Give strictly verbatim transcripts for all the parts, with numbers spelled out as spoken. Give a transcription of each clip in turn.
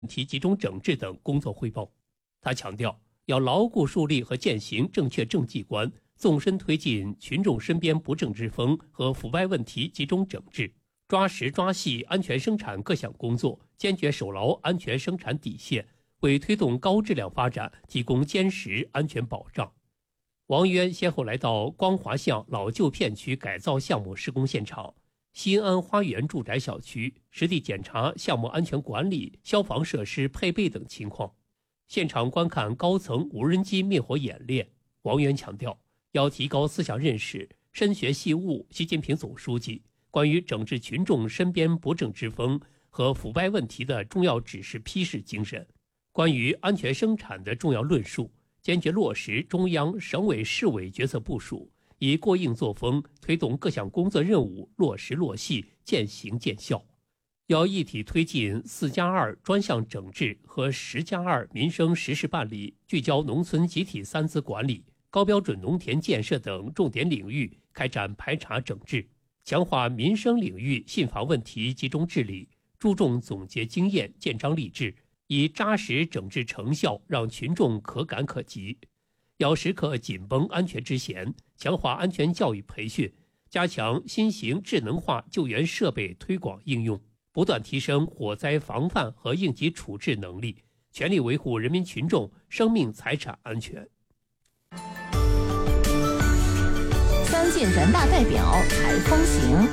题集中整治等工作汇报。他强调，要牢固树立和践行正确政绩观，纵深推进群众身边不正之风和腐败问题集中整治，抓实抓细安全生产各项工作，坚决守牢安全生产底线，为推动高质量发展提供坚实安全保障。王渊先后来到光华巷老旧片区改造项目施工现场、新安花园住宅小区，实地检查项目安全管理、消防设施配备等情况。现场观看高层无人机灭火演练。王渊强调，要提高思想认识，深学细悟习近平总书记关于整治群众身边不正之风和腐败问题的重要指示批示精神，关于安全生产的重要论述，坚决落实中央、省委、市委决策部署，以过硬作风推动各项工作任务落实落细、见行见效。要一体推进四加二专项整治和十加二民生实事办理，聚焦农村集体三资管理、高标准农田建设等重点领域开展排查整治，强化民生领域信访问题集中治理，注重总结经验、建章立制，以扎实整治成效让群众可感可及。要时刻紧绷安全之弦，强化安全教育培训，加强新型智能化救援设备推广应用，不断提升火灾防范和应急处置能力，全力维护人民群众生命财产安全。 三届人大代表采风行。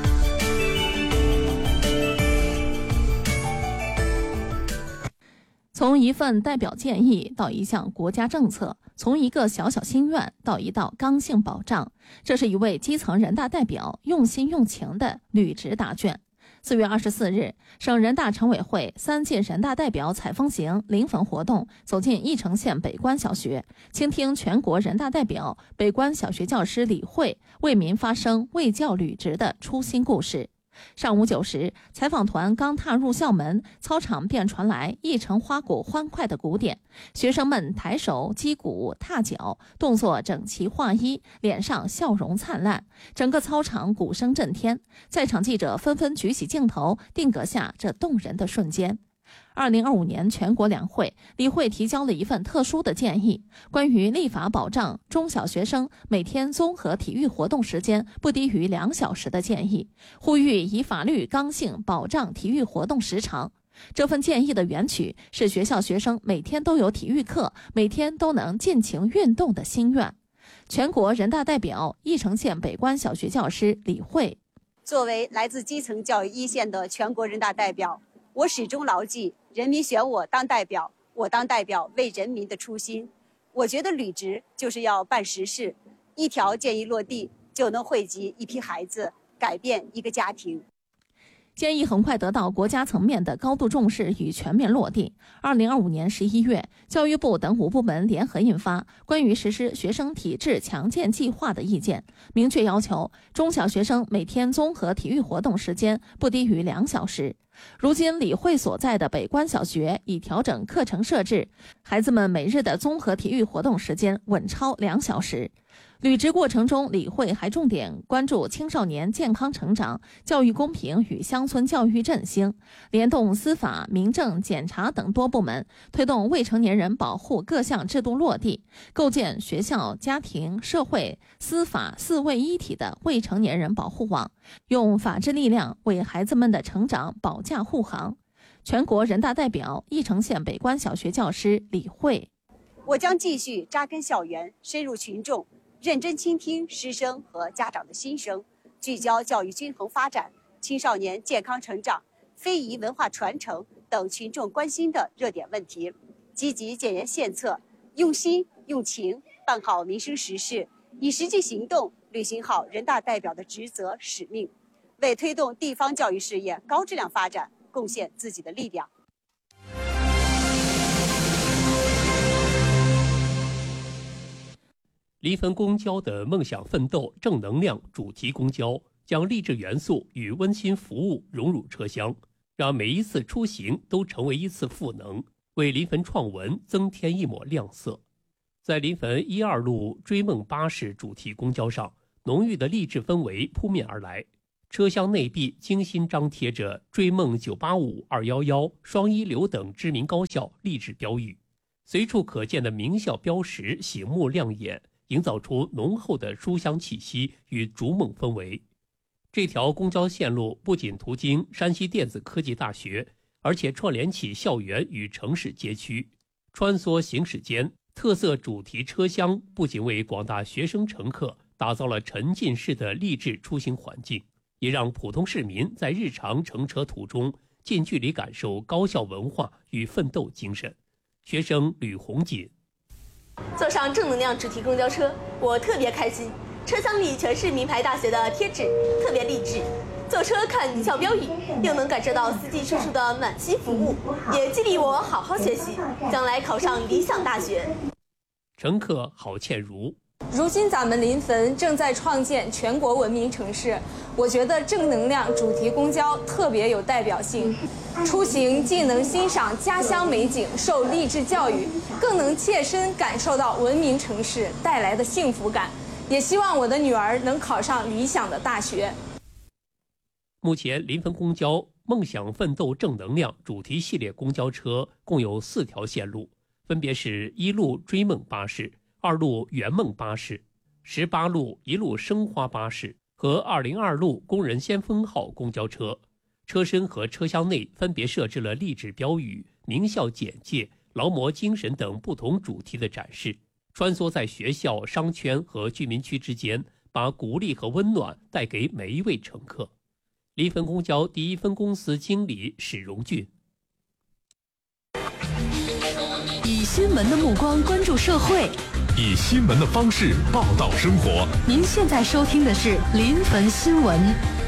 从一份代表建议到一项国家政策，从一个小小心愿到一道刚性保障，这是一位基层人大代表用心用情的履职答卷。四月二十四日，省人大常委会三届人大代表采风行临汾活动走进翼城县北关小学，倾听全国人大代表、北关小学教师李慧为民发声、为教履职的初心故事。上午九时，采访团刚踏入校门，操场便传来翼城花鼓欢快的鼓点，学生们抬手、击鼓、踏脚，动作整齐划一，脸上笑容灿烂，整个操场鼓声震天。在场记者纷纷举起镜头，定格下这动人的瞬间。二零二五年全国两会，李慧提交了一份特殊的建议，关于立法保障中小学生每天综合体育活动时间不低于两小时的建议，呼吁以法律刚性保障体育活动时长。这份建议的原曲是学校学生每天都有体育课，每天都能尽情运动的心愿。全国人大代表、翼城县北关小学教师李慧， 作为来自基层教育一线的全国人大代表，我始终牢记人民选我当代表，我当代表为人民的初心。我觉得履职就是要办实事，一条建议落地就能惠及一批孩子，改变一个家庭。 建议很快得到国家层面的高度重视与全面落地。二零二五年十一月，教育部等五部门联合印发《关于实施学生体质强健计划的意见》，明确要求中小学生每天综合体育活动时间不低于两小时。如今李慧所在的北关小学已调整课程设置，孩子们每日的综合体育活动时间稳超两小时。履职过程中，李慧还重点关注青少年健康成长、教育公平与乡村教育振兴，联动司法、民政、检察等多部门，推动未成年人保护各项制度落地，构建学校、家庭、社会、司法四位一体的未成年人保护网，用法治力量为孩子们的成长保驾护航。全国人大代表、翼城县北关小学教师李慧， 我将继续扎根校园，深入群众，认真倾听师生和家长的心声，聚焦教育均衡发展、青少年健康成长、非遗文化传承等群众关心的热点问题，积极检验献策，用心用情办好民生实事，以实际行动履行好人大代表的职责使命，为推动地方教育事业高质量发展贡献自己的力量。 临汾公交的梦想奋斗正能量主题公交将励志元素与温馨服务融入车厢，让每一次出行都成为一次赋能，为临汾创文增添一抹亮色。在临汾一二路追梦巴士主题公交上，浓郁的励志氛围扑面而来。 车厢内壁精心张贴着追梦九八五、二一一、双一流等知名高校励志标语，随处可见的名校标识醒目亮眼，营造出浓厚的书香气息与逐梦氛围。这条公交线路不仅途经山西电子科技大学，而且串联起校园与城市街区。穿梭行驶间，特色主题车厢不仅为广大学生乘客打造了沉浸式的励志出行环境，也让普通市民在日常乘车途中近距离感受高校文化与奋斗精神。学生吕红锦： 坐上正能量主题公交车，我特别开心。车厢里全是名牌大学的贴纸，特别励志。坐车看名校标语，又能感受到司机叔叔的满心服务，也激励我好好学习，将来考上理想大学。 乘客郝倩如： 如今咱们临汾正在创建全国文明城市，我觉得正能量主题公交特别有代表性。出行既能欣赏家乡美景，受励志教育，更能切身感受到文明城市带来的幸福感。也希望我的女儿能考上理想的大学。 目前临汾公交梦想奋斗正能量主题系列公交车共有四条线路，分别是一路追梦巴士、二路圆梦巴士、十八路一路生花巴士和二零二路工人先锋号公交车。车身和车厢内分别设置了励志标语、名校简介、劳模精神等不同主题的展示，穿梭在学校、商圈和居民区之间，把鼓励和温暖带给每一位乘客。临汾公交第一分公司经理史荣俊： 以新闻的目光关注社会， 以新闻的方式报道生活。 您现在收听的是临汾新闻。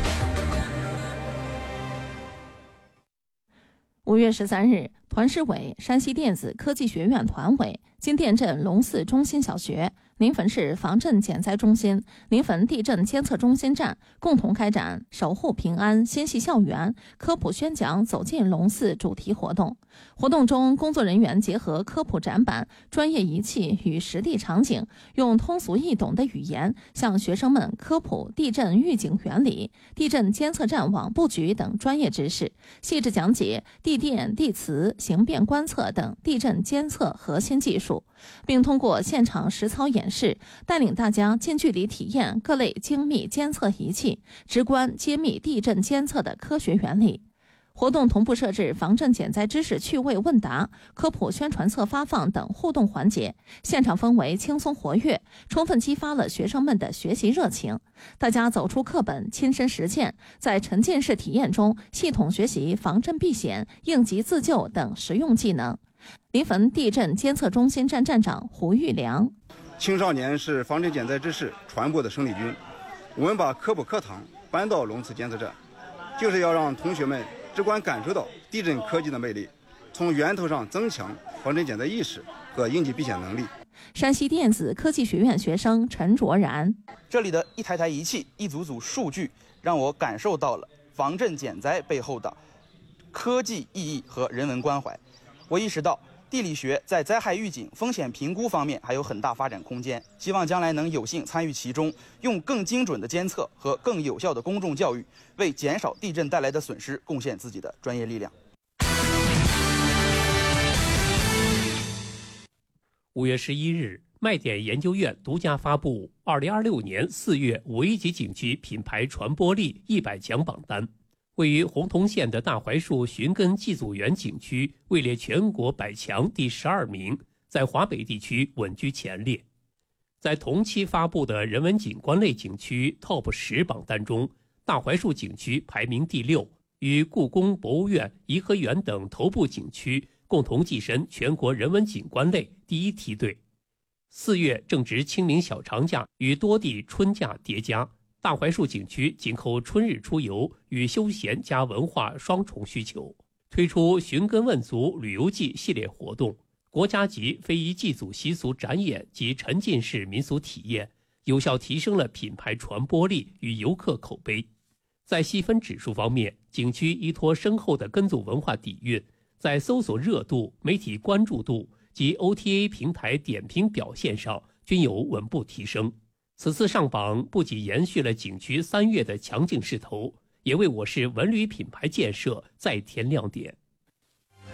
五月十三日，团市委、山西电子科技学院团委、金店镇龙寺中心小学、临汾市防震减灾中心、临汾地震监测中心站共同开展守护平安心系校园科普宣讲走进龙寺主题活动。活动中，工作人员结合科普展板、专业仪器与实地场景，用通俗易懂的语言向学生们科普地震预警原理、地震监测站网布局等专业知识，细致讲解地电、地磁、形变观测等地震监测核心技术，并通过现场实操演示，带领大家近距离体验各类精密监测仪器，直观揭秘地震监测的科学原理。活动同步设置防震减灾知识趣味问答、科普宣传册发放等互动环节，现场氛围轻松活跃，充分激发了学生们的学习热情。大家走出课本，亲身实践，在沉浸式体验中系统学习防震避险、应急自救等实用技能。临汾地震监测中心站站长胡玉良： 青少年是防震减灾知识传播的生力军，我们把科普课堂搬到龙寺监测站，就是要让同学们直观感受到地震科技的魅力，从源头上增强防震减灾意识和应急避险能力。 山西电子科技学院学生陈卓然： 这里的一台台仪器、一组组数据，让我感受到了防震减灾背后的科技意义和人文关怀。我意识到地理学在灾害预警、风险评估方面还有很大发展空间，希望将来能有幸参与其中，用更精准的监测和更有效的公众教育，为减少地震带来的损失贡献自己的专业力量。 五月十一日，麦点研究院独家发布二零二六年四月五一级景区品牌传播力一百强榜单。位于洪洞县的大槐树寻根祭祖园景区位列全国百强第十二名，在华北地区稳居前列。在同期发布的人文景观类景区 Top 十榜单中，大槐树景区排名第六，与故宫博物院、颐和园等头部景区共同跻身全国人文景观类第一梯队。四月正值清明小长假与多地春假叠加，大槐树景区紧扣春日出游与休闲加文化双重需求，推出寻根问祖旅游季系列活动，国家级非遗祭祖习俗展演及沉浸式民俗体验，有效提升了品牌传播力与游客口碑。在细分指数方面，景区依托深厚的跟祖文化底蕴，在搜索热度、媒体关注度及 O T A 平台点评表现上均有稳步提升。 此次上榜不仅延续了景区三月的强劲势头，也为我市文旅品牌建设再添亮点。